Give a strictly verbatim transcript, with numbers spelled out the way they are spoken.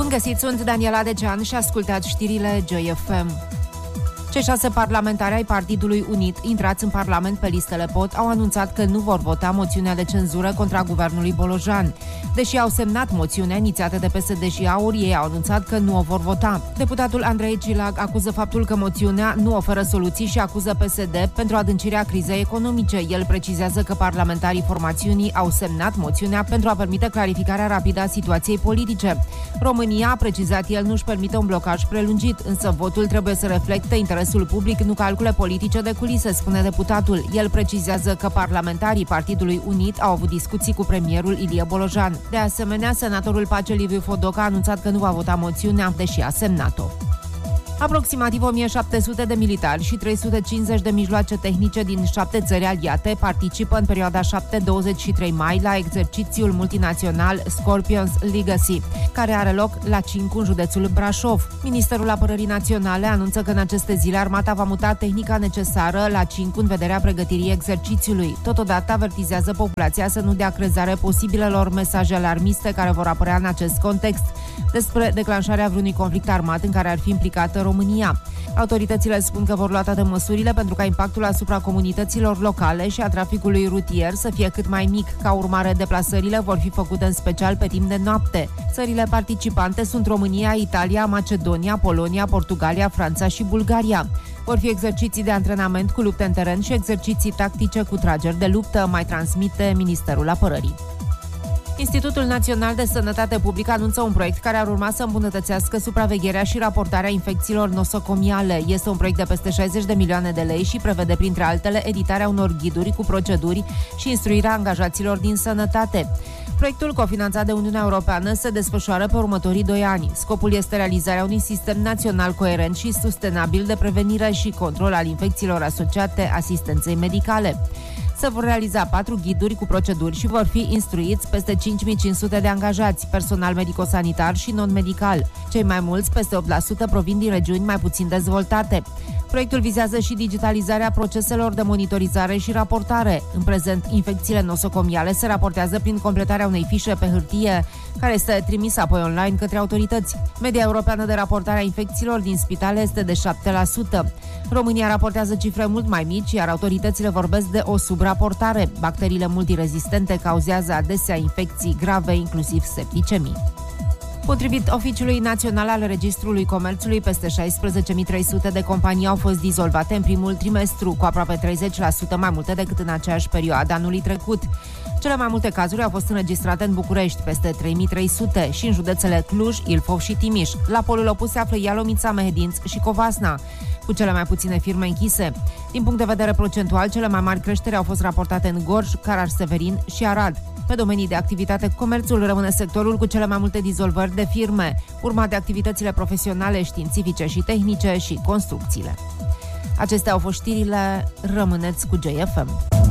Bun găsit, sunt Daniela Degean și ascultați știrile Joy F M. Cei șase parlamentari ai Partidului Unit intrați în Parlament pe listele P O T au anunțat că nu vor vota moțiunea de cenzură contra guvernului Bolojan. Deși au semnat moțiunea inițiată de P S D și AUR, ei au anunțat că nu o vor vota. Deputatul Andrei Cilag acuză faptul că moțiunea nu oferă soluții și acuză P S D pentru adâncirea crizei economice. El precizează că parlamentarii formațiunii au semnat moțiunea pentru a permite clarificarea rapidă a situației politice. România, a precizat el, nu-și permite un blocaj prelungit, însă votul trebuie să reflecte interesul public, nu calcule politice de culise, spune deputatul. El precizează că parlamentarii Partidului Unit au avut discuții cu premierul Ilie Bolojan. De asemenea, senatorul Pace Liviu Fodoca a anunțat că nu va vota moțiunea, deși a semnat-o. Aproximativ o mie șapte sute de militari și trei sute cincizeci de mijloace tehnice din șapte țări aliate participă în perioada șapte douăzeci și trei mai la exercițiul multinațional Scorpions Legacy, care are loc la Cincu, în județul Brașov. Ministerul Apărării Naționale anunță că în aceste zile armata va muta tehnica necesară la Cincu în vederea pregătirii exercițiului. Totodată avertizează populația să nu dea crezare posibilelor mesaje alarmiste care vor apărea în acest context despre declanșarea vreunui conflict armat în care ar fi implicată România. Autoritățile spun că vor lua toate măsurile pentru ca impactul asupra comunităților locale și a traficului rutier să fie cât mai mic. Ca urmare, deplasările vor fi făcute în special pe timp de noapte. Țările participante sunt România, Italia, Macedonia, Polonia, Portugalia, Franța și Bulgaria. Vor fi exerciții de antrenament cu lupte în teren și exerciții tactice cu trageri de luptă, mai transmite Ministerul Apărării. Institutul Național de Sănătate Publică anunță un proiect care ar urma să îmbunătățească supravegherea și raportarea infecțiilor nosocomiale. Este un proiect de peste șaizeci de milioane de lei și prevede, printre altele, editarea unor ghiduri cu proceduri și instruirea angajaților din sănătate. Proiectul, cofinanțat de Uniunea Europeană, se desfășoară pe următorii doi ani. Scopul este realizarea unui sistem național coerent și sustenabil de prevenire și control al infecțiilor asociate asistenței medicale. Se vor realiza patru ghiduri cu proceduri și vor fi instruiți peste cinci mii cinci sute de angajați, personal medico-sanitar și non-medical. Cei mai mulți, peste opt la sută, provin din regiuni mai puțin dezvoltate. Proiectul vizează și digitalizarea proceselor de monitorizare și raportare. În prezent, infecțiile nosocomiale se raportează prin completarea unei fișe pe hârtie, care este trimisă apoi online către autorități. Media europeană de raportare a infecțiilor din spitale este de șapte la sută. România raportează cifre mult mai mici, iar autoritățile vorbesc de o subraportare. Bacteriile multirezistente cauzează adesea infecții grave, inclusiv septicemii. Potrivit Oficiului Național al Registrului Comerțului, peste șaisprezece mii trei sute de companii au fost dizolvate în primul trimestru, cu aproape treizeci la sută mai multe decât în aceeași perioadă anului trecut. Cele mai multe cazuri au fost înregistrate în București, peste trei mii trei sute, și în județele Cluj, Ilfov și Timiș. La polul opus se află Ialomița, Mehedinț și Covasna, cu cele mai puține firme închise. Din punct de vedere procentual, cele mai mari creșteri au fost raportate în Gorj, Caraș-Severin și Arad. Pe domenii de activitate, comerțul rămâne sectorul cu cele mai multe dizolvări de firme, urmat de activitățile profesionale, științifice și tehnice și construcțiile. Acestea au fost știrile, rămâneți cu Joy F M.